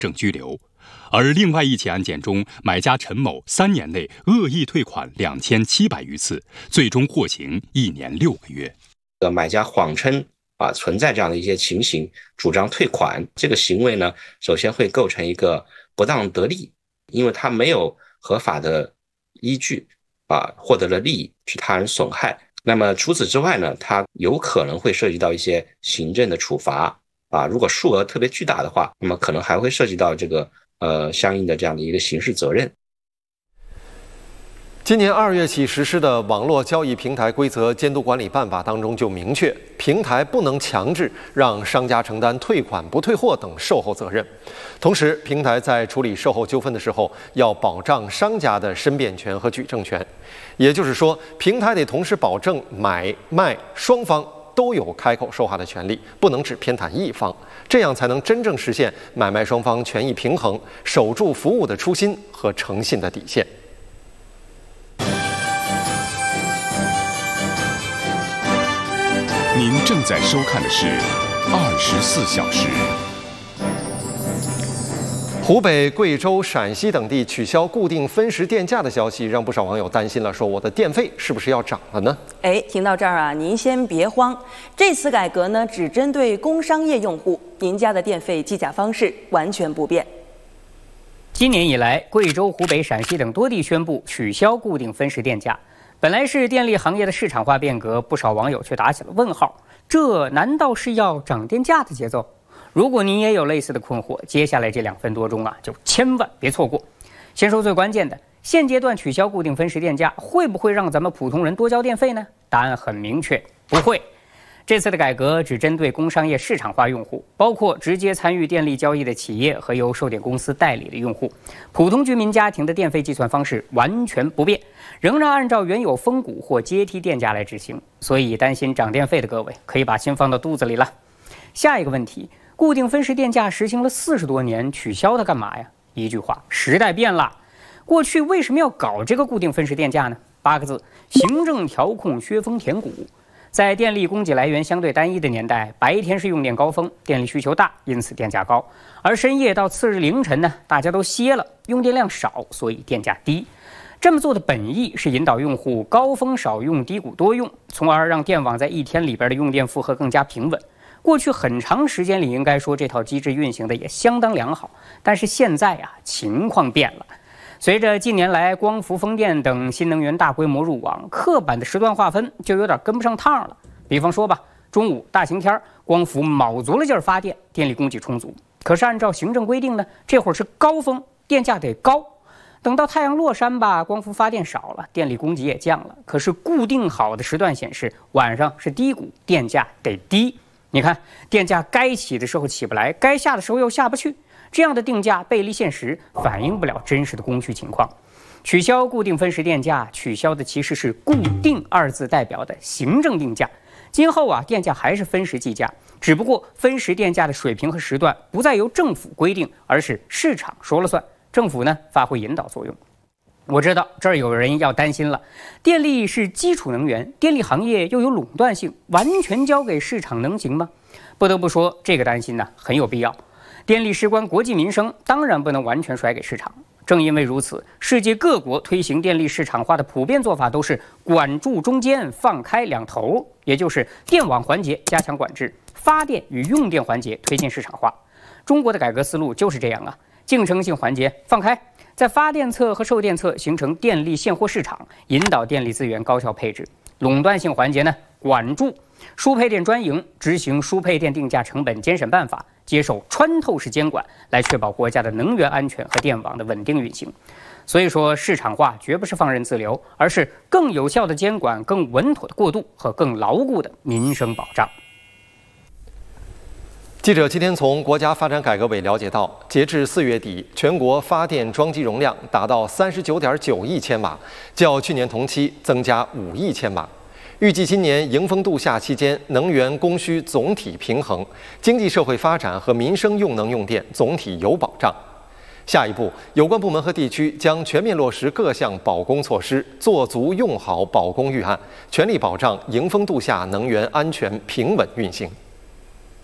正拘留。而另外一起案件中，买家陈某3年内恶意退款2700余次，最终获刑1年6个月。 买家谎称存在这样的一些情形，主张退款，这个行为呢，首先会构成一个不当得利，因为他没有合法的依据获得了利益，致他人损害。那么除此之外呢，他有可能会涉及到一些行政的处罚如果数额特别巨大的话，那么可能还会涉及到这个相应的这样的一个刑事责任。 今年2月起实施的《网络交易平台规则监督管理办法》当中就明确，平台不能强制让商家承担退款不退货等售后责任。同时，平台在处理售后纠纷的时候，要保障商家的申辩权和举证权。也就是说，平台得同时保证买卖双方都有开口说话的权利，不能只偏袒一方，这样才能真正实现买卖双方权益平衡，守住服务的初心和诚信的底线。 您正在收看的是24小时。 湖北、贵州、陕西等地取消固定分时电价的消息，让不少网友担心了，说我的电费是不是要涨了呢？ 听到这儿您先别慌，这次改革呢只针对工商业用户，您家的电费计价方式完全不变。 今年以来，贵州、湖北、陕西等多地宣布取消固定分时电价。本来是电力行业的市场化变革，不少网友却打起了问号，这难道是要涨电价的节奏？如果您也有类似的困惑，接下来这2分多钟就千万别错过。先说最关键的，现阶段取消固定分时电价会不会让咱们普通人多交电费呢？答案很明确，不会。这次的改革只针对工商业市场化用户，包括直接参与电力交易的企业和由售电公司代理的用户。普通居民家庭的电费计算方式完全不变，仍然按照原有分股或阶梯电价来执行。所以担心涨电费的各位，可以把心放到肚子里了。下一个问题，固定分时电价实行了40多年，取消它干嘛呀？一句话，时代变了。过去为什么要搞这个固定分时电价呢？8个字：行政调控削峰填谷。在电力供给来源相对单一的年代，白天是用电高峰，电力需求大，因此电价高；而深夜到次日凌晨呢，大家都歇了，用电量少，所以电价低。这么做的本意是引导用户高峰少用，低谷多用，从而让电网在一天里边的用电负荷更加平稳。过去很长时间里，应该说这套机制运行的也相当良好，但是现在情况变了。随着近年来光伏、风电等新能源大规模入网，刻板的时段划分就有点跟不上趟了。比方说吧，中午大晴天，光伏卯足了劲儿发电，电力供给充足。可是按照行政规定呢，这会儿是高峰，电价得高。等到太阳落山吧，光伏发电少了，电力供给也降了。可是固定好的时段显示，晚上是低谷，电价得低。你看，电价该起的时候起不来，该下的时候又下不去。这样的定价背离现实，反映不了真实的供需情况。取消固定分时电价，取消的其实是固定2字代表的行政定价。今后电价还是分时计价，只不过分时电价的水平和时段不再由政府规定，而是市场说了算。政府呢发挥引导作用。我知道这儿有人要担心了，电力是基础能源，电力行业又有垄断性，完全交给市场能行吗？不得不说，这个担心很有必要。电力事关国计民生，当然不能完全甩给市场。正因为如此，世界各国推行电力市场化的普遍做法都是管住中间，放开两头，也就是电网环节加强管制，发电与用电环节推进市场化。中国的改革思路就是这样竞争性环节放开，在发电侧和售电侧形成电力现货市场，引导电力资源高效配置；垄断性环节呢管住，输配电专营执行输配电定价成本监审办法，接受穿透式监管，来确保国家的能源安全和电网的稳定运行。所以说，市场化绝不是放任自流，而是更有效的监管、更稳妥的过渡和更牢固的民生保障。 记者今天从国家发展改革委了解到，截至4月底，全国发电装机容量达到39.9亿千瓦，较去年同期增加5亿千瓦。预计今年迎风度夏期间，能源供需总体平衡，经济社会发展和民生用能用电总体有保障。下一步，有关部门和地区将全面落实各项保供措施，做足用好保供预案，全力保障迎风度夏能源安全平稳运行。